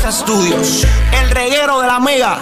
Estudios, el reguero de la Mega.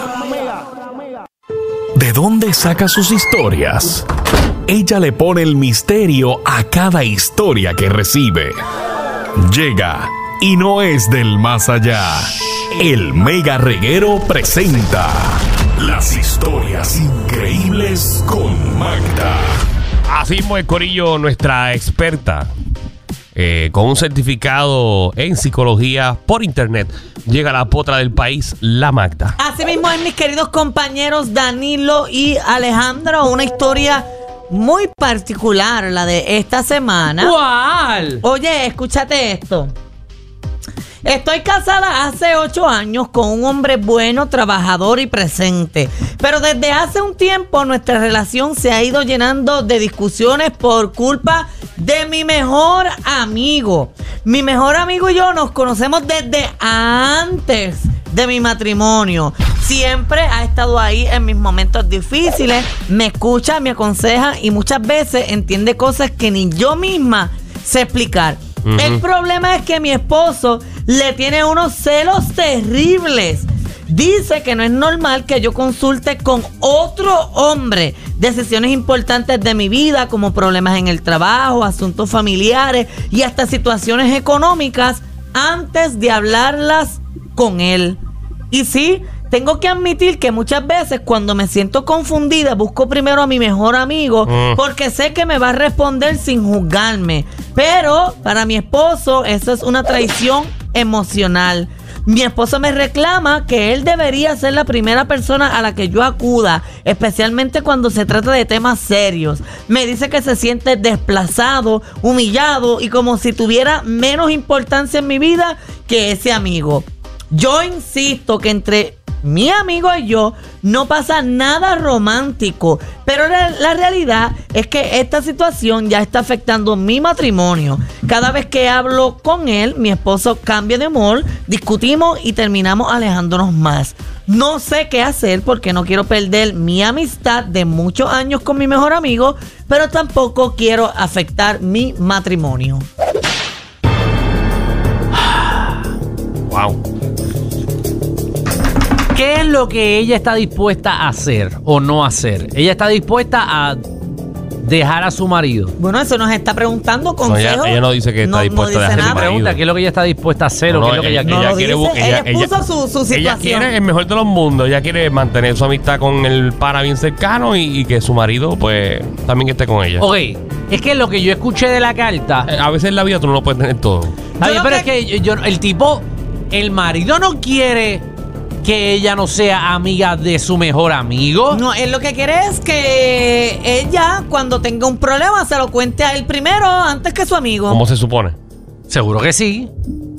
¿De dónde saca sus historias? Ella le pone el misterio a cada historia que recibe. Llega y no es del más allá. El Mega Reguero presenta las historias increíbles con Magda. Así mismo el corillo, nuestra experta con un certificado en psicología por internet. Llega a la potra del país, la Magda. Así mismo es, mis queridos compañeros Danilo y Alejandro. Una historia muy particular, la de esta semana. ¿Cuál? Oye, escúchate esto. Estoy casada hace 8 años con un hombre bueno, trabajador y presente. Pero desde hace un tiempo nuestra relación se ha ido llenando de discusiones por culpa de mi mejor amigo. Mi mejor amigo y yo nos conocemos desde antes de mi matrimonio. Siempre ha estado ahí en mis momentos difíciles, me escucha, me aconseja y muchas veces entiende cosas que ni yo misma sé explicar. El problema es que mi esposo le tiene unos celos terribles. Dice que no es normal que yo consulte con otro hombre decisiones importantes de mi vida, como problemas en el trabajo, asuntos familiares y hasta situaciones económicas, antes de hablarlas con él. Y sí, tengo que admitir que muchas veces cuando me siento confundida busco primero a mi mejor amigo porque sé que me va a responder sin juzgarme. Pero para mi esposo eso es una traición emocional. Mi esposo me reclama que él debería ser la primera persona a la que yo acuda, especialmente cuando se trata de temas serios. Me dice que se siente desplazado, humillado y como si tuviera menos importancia en mi vida que ese amigo. Yo insisto que entre mi amigo y yo no pasa nada romántico, pero la realidad es que esta situación ya está afectando mi matrimonio. Cada vez que hablo con él, mi esposo cambia de humor, discutimos y terminamos alejándonos más. No sé qué hacer porque no quiero perder mi amistad de muchos años con mi mejor amigo, pero tampoco quiero afectar mi matrimonio. Wow. ¿Qué es lo que ella está dispuesta a hacer o no hacer? Ella está dispuesta a dejar a su marido. Bueno, eso nos está preguntando consejo. No, ella no dice que está dispuesta a dejar a su marido. Pregunta qué es lo que ella está dispuesta a hacer o qué es lo que ella quiere. No lo dice, ella puso su situación. Ella quiere el mejor de los mundos. Ella quiere mantener su amistad con el pana bien cercano y que su marido pues también esté con ella. Ok, es que lo que yo escuché de la carta... A veces en la vida tú no lo puedes tener todo. Pero es que el marido no quiere que ella no sea amiga de su mejor amigo. No, él lo que quiere es que ella, cuando tenga un problema, se lo cuente a él primero antes que su amigo. ¿Cómo se supone? Seguro que sí.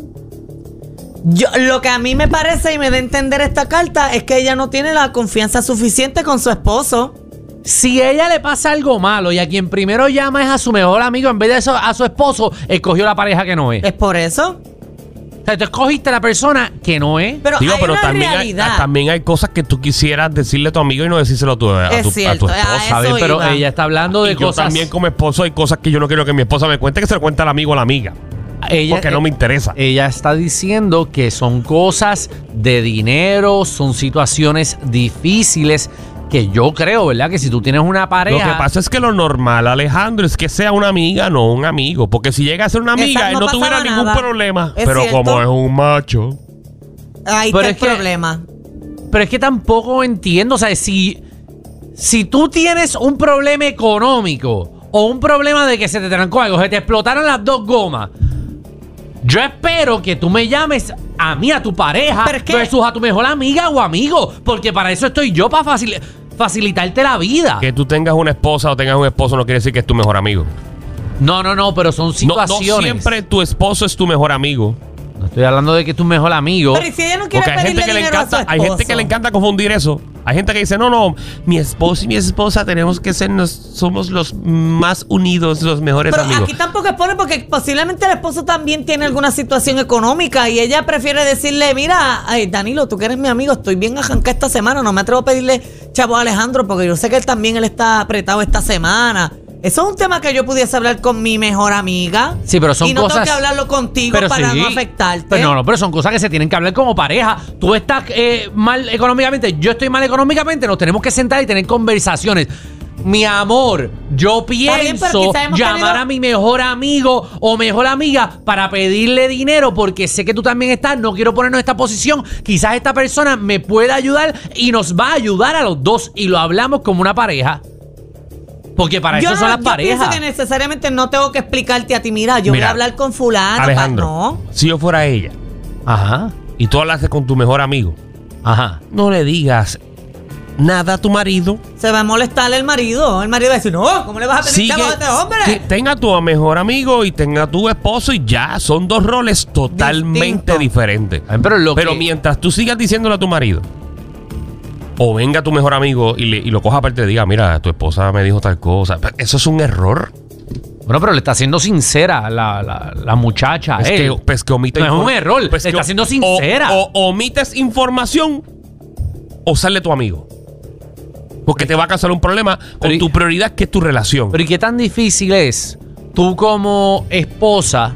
Lo que a mí me parece y me da a entender esta carta es que ella no tiene la confianza suficiente con su esposo. Si ella le pasa algo malo y a quien primero llama es a su mejor amigo en vez de eso, a su esposo, escogió la pareja que no es. ¿Es por eso? O sea, tú escogiste la persona que no es. Pero digo, hay pero una también realidad. también hay cosas que tú quisieras decirle a tu amigo y no decírselo a tu esposa. ¿Sabes? Pero ella está hablando de cosas. Yo también como esposo hay cosas que yo no quiero que mi esposa me cuente, que se lo cuente al amigo o a la amiga. Porque no me interesa. Ella está diciendo que son cosas de dinero, son situaciones difíciles que yo creo, ¿verdad? Que si tú tienes una pareja... Lo que pasa es que lo normal, Alejandro, es que sea una amiga, no un amigo. Porque si llega a ser una amiga, él no tuviera ningún problema. Pero cierto. Como es un macho... Ahí está el problema. Pero es que tampoco entiendo, o sea, si tú tienes un problema económico o un problema de que se te trancó algo, se te explotaron las 2 gomas, yo espero que tú me llames a mí, a tu pareja, versus a tu mejor amiga o amigo, porque para eso estoy yo, para facilitarte la vida. Que tú tengas una esposa o tengas un esposo no quiere decir que es tu mejor amigo. No, pero son situaciones. No siempre tu esposo es tu mejor amigo. No estoy hablando de que es tu mejor amigo. Pero ¿y si ella no quiere pedirle dinero a su esposo? Hay gente que le encanta confundir eso. Hay gente que dice, no, mi esposo y mi esposa tenemos que somos los más unidos, los mejores amigos. Pero aquí tampoco expone porque posiblemente el esposo también tiene alguna situación económica y ella prefiere decirle, mira, Danilo, tú que eres mi amigo, estoy bien ajancada esta semana, no me atrevo a pedirle chavo a Alejandro porque yo sé que él está apretado esta semana. Eso es un tema que yo pudiese hablar con mi mejor amiga. Sí, pero son y no cosas. tengo que hablarlo contigo para no afectarte. Pero no, pero son cosas que se tienen que hablar como pareja. Tú estás mal económicamente, yo estoy mal económicamente, nos tenemos que sentar y tener conversaciones. Mi amor, yo bien, pero pienso quizás hemos llamar tenido- a mi mejor amigo o mejor amiga para pedirle dinero porque sé que tú también estás, no quiero ponernos en esta posición. Quizás esta persona me pueda ayudar y nos va a ayudar a los dos y lo hablamos como una pareja. Porque para eso son las yo parejas. pienso que necesariamente no tengo que explicarte a ti, mira, yo voy Mira, a hablar con fulano. Alejandro, No. si yo fuera ella Ajá, y tú hablaste con tu mejor amigo, ajá. no le digas nada a tu marido. Se va a molestar el marido. El marido va a decir, no, ¿cómo le vas a pedir Sigue, chavo a este hombre? que tenga tu mejor amigo y tenga tu esposo y ya, son dos roles totalmente Distinto. diferentes. Pero Mientras tú sigas diciéndole a tu marido, o venga tu mejor amigo y lo coja aparte y diga, mira, tu esposa me dijo tal cosa, eso es un error. Bueno, pero le está siendo sincera la muchacha. Es que, pues que omite No es un error, pues le que está siendo sincera. O omites información o sale tu amigo. Porque te va a causar un problema con Pero y- tu prioridad, que es tu relación. Pero ¿y qué tan difícil es tú como esposa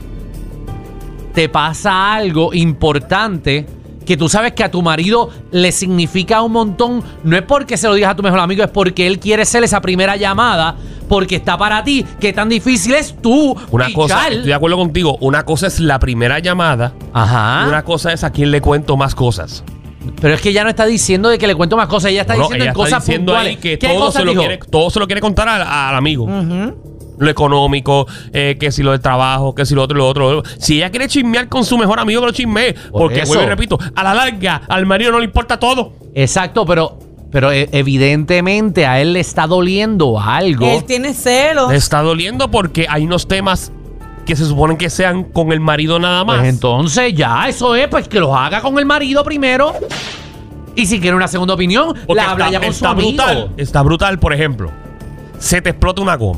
te pasa algo importante que tú sabes que a tu marido le significa un montón? No es porque se lo digas a tu mejor amigo, es porque él quiere ser esa primera llamada, porque está para ti. ¿Qué tan difícil es tú Una cosa, pichar? estoy de acuerdo contigo, una cosa es la primera llamada, Ajá. y una cosa es a quién le cuento más cosas. Pero es que ella no está diciendo de que le cuento más cosas, ella está No, diciendo ella en está cosas diciendo puntuales. ahí que ¿Qué todo cosas dijo? todo se lo quiere contar al amigo. Lo económico, que si lo del trabajo, que si lo otro y lo otro. Si ella quiere chismear con su mejor amigo, que lo chismee. Porque, eso. vuelvo y repito, a la larga, al marido no le importa todo. Exacto, pero evidentemente a él le está doliendo algo. Él tiene celos. Le está doliendo porque hay unos temas que se suponen que sean con el marido nada más. Pues entonces ya, eso es, pues que los haga con el marido primero. Y si quiere una segunda opinión, Porque la habla ya con su amigo. brutal. Está brutal, por ejemplo. Se te explota una goma.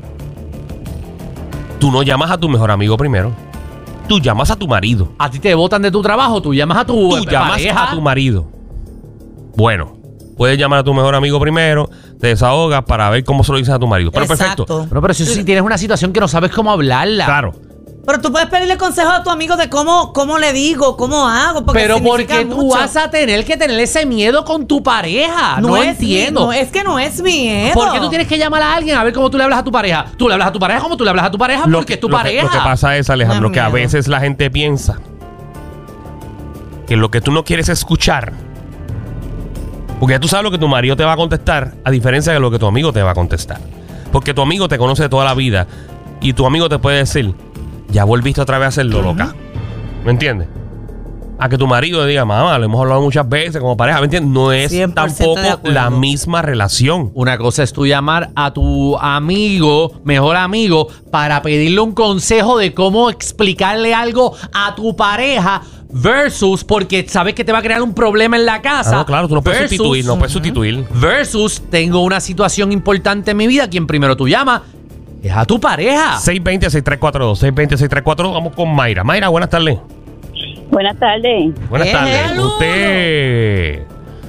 Tú no llamas a tu mejor amigo primero. Tú llamas a tu marido. A ti te botan de tu trabajo, tú llamas a tu Tú llamas pareja. a tu marido. Bueno, puedes llamar a tu mejor amigo primero, te desahogas para ver cómo se lo dices a tu marido. Pero perfecto. Bueno, pero si tienes una situación que no sabes cómo hablarla. Claro. Pero tú puedes pedirle consejo a tu amigo de cómo le digo, cómo hago. Pero significa porque tú mucho. vas a tener que tener ese miedo con tu pareja. No es entiendo. No, es que no es miedo. ¿Por qué tú tienes que llamar a alguien a ver cómo tú le hablas a tu pareja? Tú le hablas a tu pareja como tú le hablas a tu pareja porque es tu pareja. Lo que pasa es, Alejandro, Da que a miedo. veces la gente piensa que lo que tú no quieres escuchar, porque ya tú sabes lo que tu marido te va a contestar, a diferencia de lo que tu amigo te va a contestar. Porque tu amigo te conoce de toda la vida y tu amigo te puede decir, ya volviste otra vez a hacerlo, loca. ¿Me entiendes? A que tu marido le diga, mamá, lo hemos hablado muchas veces como pareja, ¿me entiendes? No es 100% de tampoco acuerdo. la misma relación. Una cosa es tú llamar a tu amigo, mejor amigo, para pedirle un consejo de cómo explicarle algo a tu pareja versus porque sabes que te va a crear un problema en la casa. Ah, no, claro, tú no puedes versus- sustituir, no puedes sustituir. Versus tengo una situación importante en mi vida, quien primero tú llamas es a tu pareja. 620-6342, 620-6342, vamos con Mayra. Mayra, buenas tardes. Buenas tardes. Buenas tardes. Hello. Usted,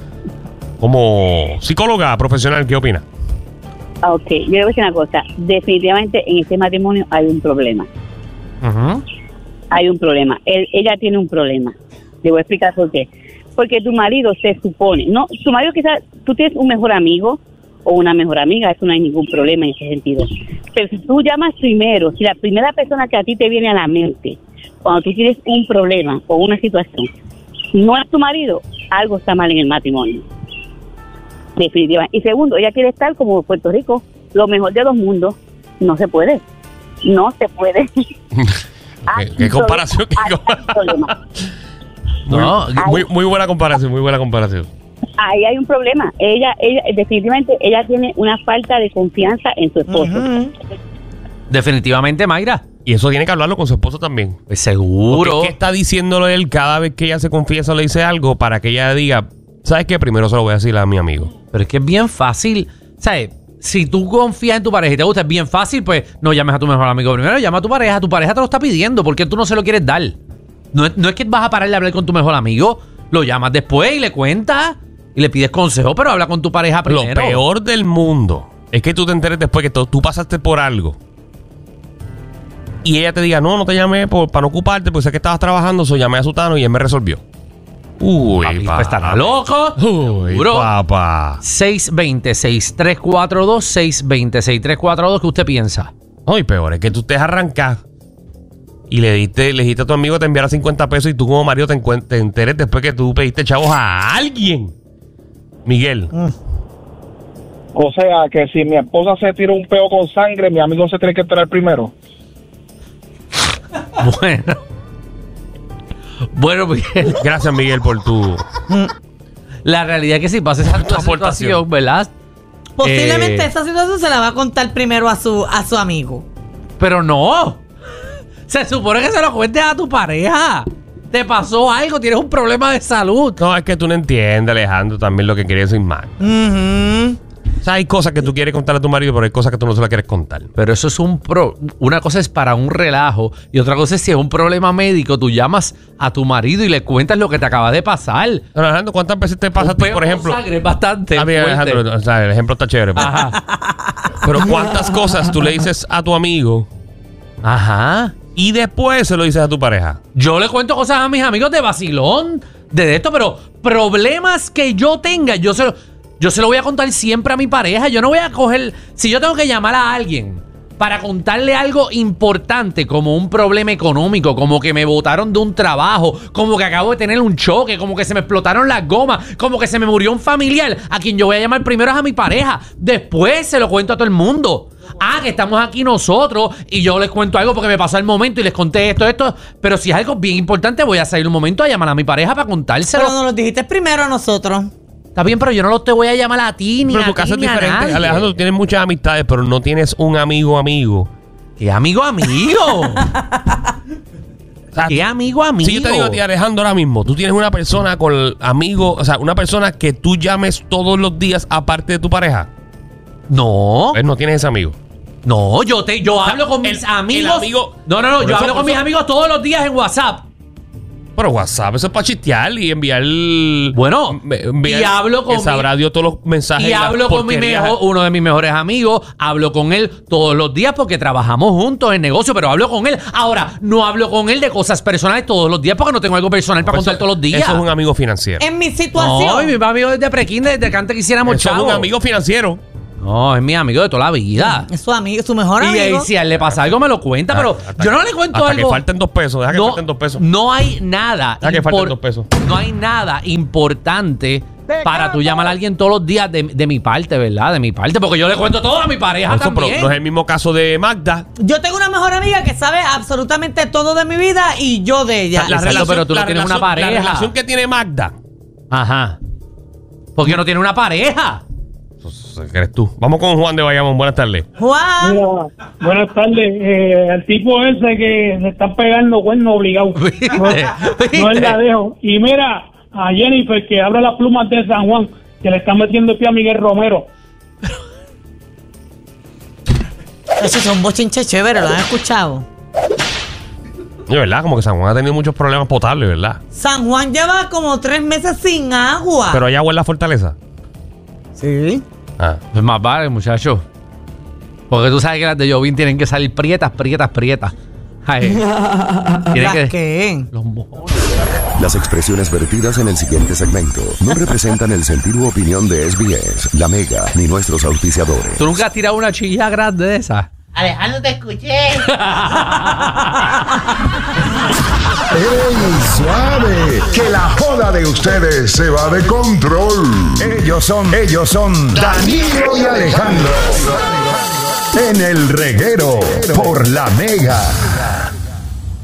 como psicóloga profesional, ¿qué opina? Ok, yo le voy a decir una cosa. Definitivamente en este matrimonio hay un problema. Ujú. Hay un problema. Ella tiene un problema. Le voy a explicar por qué. Porque tu marido se supone, no, tu marido quizás, tú tienes un mejor amigo o una mejor amiga, eso no hay ningún problema en ese sentido. Pero si tú llamas primero, si la primera persona que a ti te viene a la mente, cuando tú tienes un problema o una situación, no es tu marido, algo está mal en el matrimonio. Definitivamente. Y segundo, ella quiere estar como Puerto Rico, lo mejor de dos mundos. No se puede. No se puede. ¿Qué comparación? Hay problema. No, Muy buena comparación, muy buena comparación. Ahí hay un problema. Ella, definitivamente, ella tiene una falta de confianza en su esposo. definitivamente, Mayra. Y eso tiene que hablarlo con su esposo también. Pues seguro. Porque ¿qué está diciéndole él cada vez que ella se confiesa o le dice algo para que ella diga, ¿sabes qué? Primero se lo voy a decir a mi amigo. Pero es que es bien fácil. ¿Sabes? Si tú confías en tu pareja y te gusta, es bien fácil, pues no llames a tu mejor amigo primero, llama a tu pareja. Tu pareja te lo está pidiendo. ¿Por qué tú no se lo quieres dar? No es que vas a parar de hablar con tu mejor amigo. Lo llamas después y le cuentas y le pides consejo, pero habla con tu pareja primero. Lo peor del mundo es que tú te enteres después que tú pasaste por algo y ella te diga, no te llamé para no ocuparte, pues sé que estabas trabajando, llamé a Sutano y él me resolvió. Uy, Papi, papá. pues estará loco. Uy, Seguro. papá. 620-6342, 620-6342, ¿qué usted piensa? No, y peor, es que tú te arrancas y le dijiste a tu amigo que te enviara 50 pesos y tú como marido te enteres después que tú pediste chavos a alguien. Miguel. O sea, que si mi esposa se tira un peo con sangre, mi amigo se tiene que enterar primero. Bueno, Miguel. Gracias, Miguel, por tu... La realidad es que si pasa esa situación, ¿verdad? Posiblemente esa situación se la va a contar primero a su amigo. Pero no. Se supone que se lo cuentes a tu pareja. Te pasó algo, tienes un problema de salud. No, es que tú no entiendes, Alejandro, también lo que quería decir mal. O sea, hay cosas que tú quieres contar a tu marido, pero hay cosas que tú no se las quieres contar. Pero eso es una cosa es para un relajo y otra cosa es si es un problema médico, tú llamas a tu marido y le cuentas lo que te acaba de pasar. No, Alejandro, ¿cuántas veces te pasa a ti, por ejemplo? Sangre, bastante. A mí, Alejandro, o sea, el ejemplo está chévere. Ajá. Pero ¿cuántas cosas tú le dices a tu amigo Ajá. y después se lo dices a tu pareja? Yo le cuento cosas a mis amigos de vacilón, de esto, pero problemas que yo tenga, yo se lo voy a contar siempre a mi pareja. Yo no voy a coger... Si yo tengo que llamar a alguien para contarle algo importante, como un problema económico, como que me botaron de un trabajo, como que acabo de tener un choque, como que se me explotaron las gomas, como que se me murió un familiar, a quien yo voy a llamar primero es a mi pareja. Después se lo cuento a todo el mundo. Que estamos aquí nosotros y yo les cuento algo porque me pasó el momento y les conté esto. Pero si es algo bien importante, voy a salir un momento a llamar a mi pareja para contárselo. Pero nos lo dijiste primero a nosotros. Está bien, pero yo no te voy a llamar a ti ni Pero a tu caso es ti, ni a diferente. nadie. Alejandro, tú tienes muchas amistades, pero no tienes un amigo. ¿Qué amigo? O sea, ¿Qué amigo? si yo te digo a ti, Alejandro, ahora mismo, tú tienes una persona con amigo, o sea, una persona que tú llames todos los días aparte de tu pareja. No. Pues no tienes ese amigo. No, yo hablo con mis amigos. No, Por yo eso- hablo con mis amigos todos los días en WhatsApp. Pero WhatsApp, eso es para chistear y enviar. Bueno, enviar, y hablo con que sabrá Dios todos los mensajes. Y las hablo con porquerías. uno de mis mejores amigos, hablo con él todos los días porque trabajamos juntos en negocio, pero hablo con él. Ahora, no hablo con él de cosas personales todos los días porque no tengo algo personal para Pues contar todos los días. Eso es un amigo financiero. En mi No, situación. mi amigo desde prekinder, desde que antes quisiéramos Eso es chavos. un amigo financiero. No, es mi amigo de toda la vida. Es su amigo, su mejor Y amigo. si a él le pasa algo, me lo cuenta, pero Hasta yo no le cuento hasta algo. que falten 2 pesos. Deja que falten 2 pesos. No hay nada. Deja que falten 2 pesos. No hay nada importante para tú llamar a alguien todos los días de mi parte, ¿verdad? De mi parte, porque yo le cuento todo a mi pareja Eso, pero también. no es el mismo caso de Magda. Yo tengo una mejor amiga que sabe absolutamente todo de mi vida y yo de ella. Exacto, pero tú no tienes una pareja. La relación que tiene Magda. Ajá. Porque no tiene una pareja. Eso crees tú. Vamos con Juan de Bayamón. Buenas tardes. Juan. Mira, buenas tardes. El tipo ese que se está pegando cuerno obligado. No es la dejo. Y mira, a Jennifer que abre las plumas de San Juan, que le están metiendo el pie a Miguel Romero. Esos son bochinches chéveres, ¿lo han escuchado? De verdad, como que San Juan ha tenido muchos problemas potables, ¿verdad? San Juan lleva como 3 meses sin agua. Pero hay agua en la fortaleza. Sí. Ah. Pues más vale, muchacho. Porque tú sabes que las de Jovín tienen que salir prietas. Ay, tienen ¿Las qué? Los mojones. Las expresiones vertidas en el siguiente segmento no representan el sentir u opinión de SBS, La Mega, ni nuestros auspiciadores. ¿Tú nunca has tirado una chilla grande de esa? Alejandro, te escuché. ¡Ey, suave! Que la joda de ustedes se va de control. Ellos son Danilo y Alejandro. En el reguero por La Mega.